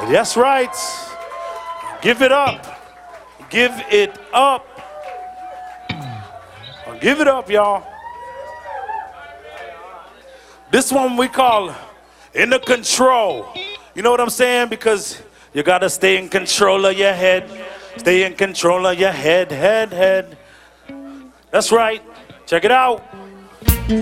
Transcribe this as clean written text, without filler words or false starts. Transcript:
That's right. Give it up. Give it up. Give it up, y'all. This one we call In the Control. You know what I'm saying? Because you got to stay in control of your head. Stay in control of your head. That's right. Check it out.